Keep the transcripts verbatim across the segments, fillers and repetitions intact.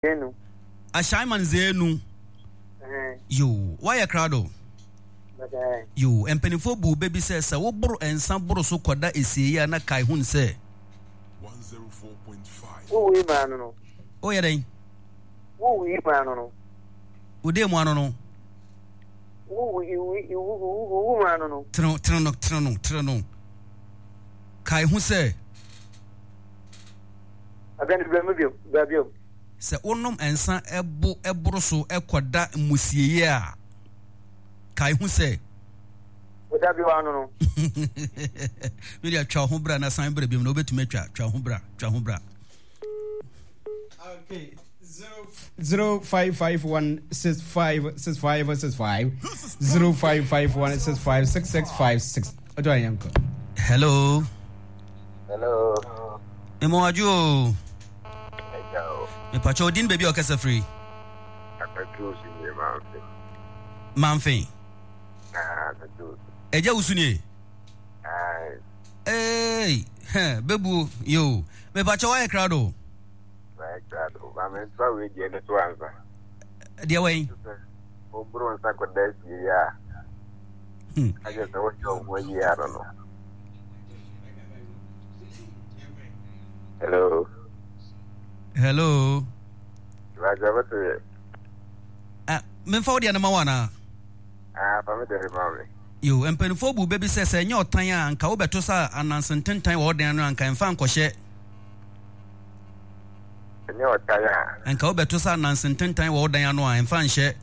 Zenu. Ashaiman Zenu. Eh. You, why a crowd? You, and Penifo bu baby says, "I will borrow and some borrow so quada is here na kai hun say." one oh four point five. Who we man no? Oh, yeah, then. Who we man no? Who dem one no? Who we we who man no? Trano, trano, trano, trano. Kai hun say. Abeni bemubio, babio. Se onom ensa ebo eboro so ekoda musieye a kai hu se oda bi wanu no we dey twa ho bra na san bra bim na obetumi twa twa ho bra twa ho bra. Okay, zero five five one six five six five six five zero five five one six five six six five six. Odo ayanko. Hello. Hello. Emo aju. Hello. Me pacho din baby o kasa free. Akatu si me manfe. Manfe. Ah, akatu. Eja usuni. Ai. Hey, he, bebu yo. Me pacho wa ekrado. Wa ekrado. Ba me twa we je ne to ansa. Dia wen. O bro nsa ko da si ya. Hmm. Aje to wo wo ya no. Hello. Hello. Raja batu. Ah, me fa odi na mawana. Ah, pa me de mame. Yo, empenfo bu baby says enye otan a anka wo beto sa anansententan wo den no anka emfa nkɔhye. Enye otan a. Anka wo beto sa anansententan wo den no a emfa nhye.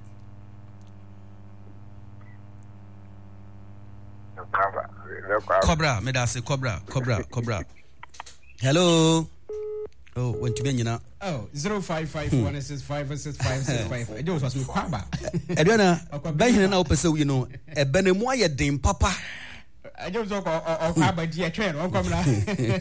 Cobra, me da say Cobra, Cobra, Cobra. Hello. Oh, went to be nyina. Oh, zero five five one six five six five six five. I don't was me kwaba. Edwana, ben hina na opese you know, e benemu aye den papa. I don't talk or kwaba dia train on come na.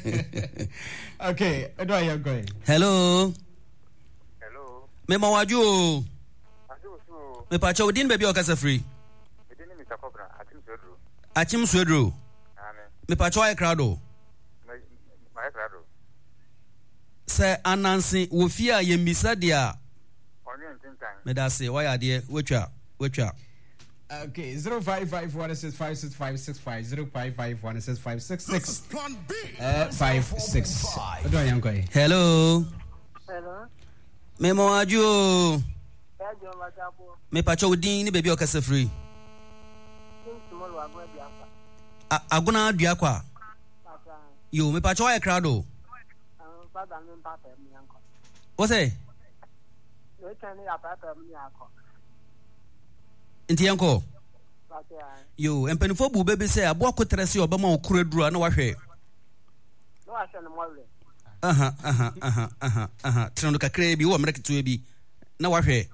Okay, where are you going? Hello. Hello. Me mawaju. Aju so. Me pa cho din baby o kasa free. Me din mi Cobra, atim swedro. Achim swedro. Amen. Me pa cho aye crowdo. Me my crowdo. Se anansi wo fi a yemisa dia. Onye ntintan. Me da say why ade wetwa wetwa. Okay, zero five five one six five six five six five zero five five one six five six six Plan B. uh five six. What do I am going? Hello. Hello. Me mawaju. Ya jo la jabo. Me pa cho din ni baby o kasa free. Tin small agwa dia fa. Aguna dua kwa. Papa. Yo, me pa cho aye crowdo. Father me papa me anko. What say? No can ya papa me anko. Inti yanko. Papa. Yo, empenfo bu baby say abo akotrese obama okuraduru na wahwe. No asha no more. Aha, aha, aha, aha, aha. Trano kakre bi wo mreketu bi. Na wahwe.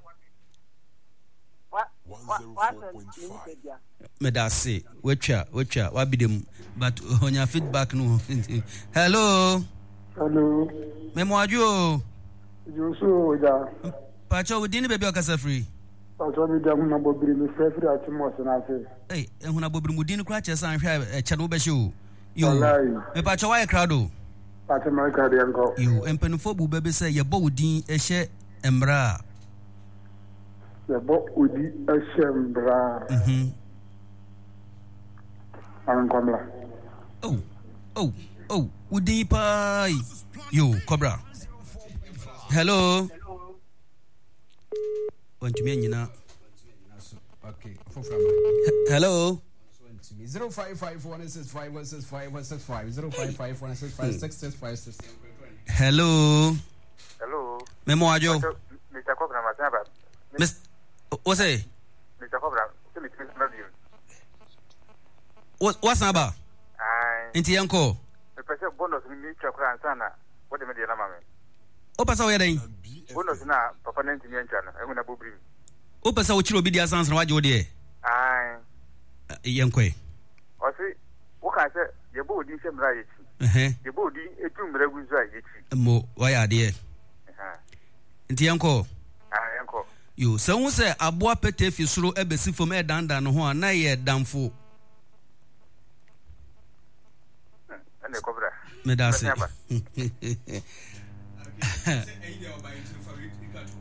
What? one oh four point five. Me da say, wetwa, wetwa, wabidem, but on your feedback no. Hello. Hello. Me moaju. Josu ja. Pacho we din baby okasa free. Pacho mi da na bobiri mi free free atimos na se. Eh, ehuna bobiri mu din kra che san hwe e che no be hwe. Yo. Wallahi. Me pacho why crowd? Pacho my card yanko. Yo, empenfo bu baby say ye bo udin ehye emra. Ye bo udi ehye emra. Mhm. An komla. Oh. Oh. Oh, udin pai. Yo, Cobra. Hello. Want to me nyina. Okay, hello. zero five five one six five one six five one six five zero five five one six five six six five six. Hello. Hello. Memo ajo. Mister Cobra masaba. Miss What's say? Mister Cobra, tell me to love you. What what's naba? Ai. Inti yanko. Me pese bonus mi mi chakra sana. What me dey na mama. O pasa wo yeden. Bonus na papa nanti mi ancha na. E na bobri. O pasa wo chiro bi dia sans na waje wo de. Ai. Yanko e. O si wo ka se ye bo odi se mra ye chi. Eh. Ye bo odi etu mra gu zo ye chi. Mo wa ya de. Eh. Inti yanko. Ah yanko. Yo, se hu se aboa pete fi soro ebesi fom e danda no ho na ye damfo. Ane Cobra. Me da se.